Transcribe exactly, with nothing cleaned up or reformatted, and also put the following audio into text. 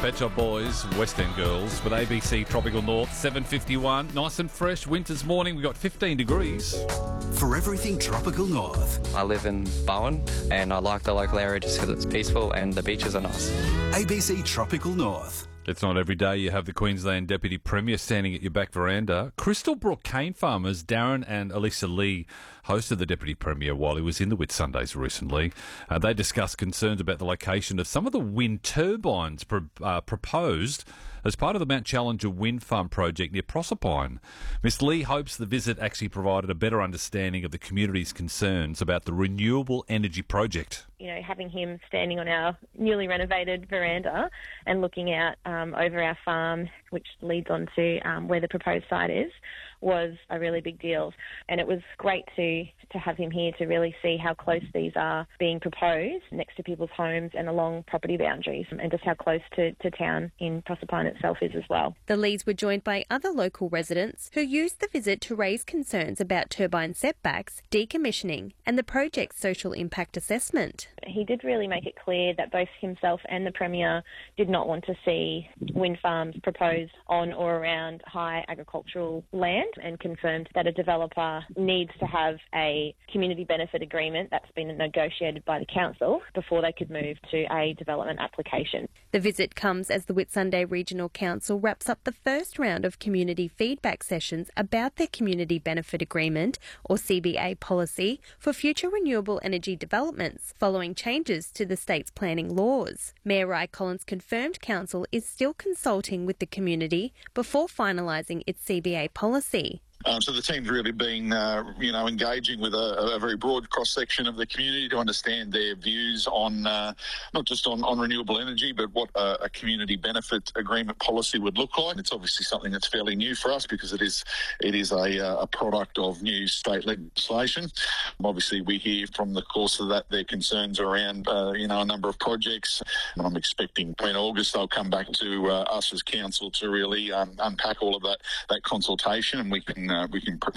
Pet Shop Boys, West End Girls with A B C Tropical North, seven fifty-one. Nice and fresh winter's morning. We've got fifteen degrees. For everything Tropical North. I live in Bowen and I like the local area just because it's peaceful and the beaches are nice. A B C Tropical North. It's not every day you have the Queensland Deputy Premier standing at your back veranda. Crystal Brook cane farmers Darren and Elisa Lee hosted the Deputy Premier while he was in the Whitsundays recently. Uh, they discussed concerns about the location of some of the wind turbines pro- uh, proposed as part of the Mount Challenger wind farm project near Proserpine. Miss Lee hopes the visit actually provided a better understanding of the community's concerns about the renewable energy project. You know, having him standing on our newly renovated veranda and looking out um, over our farm, which leads on to um, where the proposed site is, was a really big deal. And it was great to, to have him here to really see how close these are being proposed next to people's homes and along property boundaries, and just how close to, to town in Proserpine itself is as well. The Lees were joined by other local residents who used the visit to raise concerns about turbine setbacks, decommissioning and the project's social impact assessment. He did really make it clear that both himself and the Premier did not want to see wind farms proposed on or around high agricultural land, and confirmed that a developer needs to have a community benefit agreement that's been negotiated by the council before they could move to a development application. The visit comes as the Whitsunday Regional Council wraps up the first round of community feedback sessions about their community benefit agreement, or C B A policy, for future renewable energy developments following changes to the state's planning laws. Mayor Ry Collins confirmed council is still consulting with the community before finalising its C B A policy. Um, so the team's really been, uh, you know, engaging with a, a very broad cross-section of the community to understand their views on, uh, not just on, on renewable energy, but what a, a community benefit agreement policy would look like. It's obviously something that's fairly new for us because it is it is a, a product of new state legislation. Obviously, we hear from the course of that their concerns around, uh, you know, a number of projects. And I'm expecting in August they'll come back to uh, us as council to really um, unpack all of that, that consultation, and we can Uh, we can